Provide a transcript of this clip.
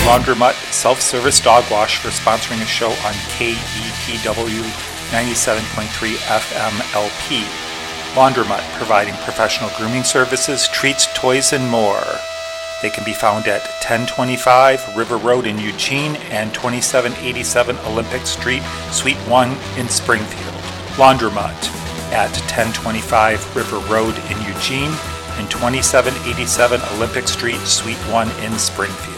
Laundromat Self-Service Dog Wash for sponsoring a show on KEPW 97.3 FM LP. Laundromat, providing professional grooming services, treats, toys, and more. They can be found at 1025 River Road in Eugene and 2787 Olympic Street, Suite 1 in Springfield. Laundromat at 1025 River Road in Eugene and 2787 Olympic Street, Suite 1 in Springfield.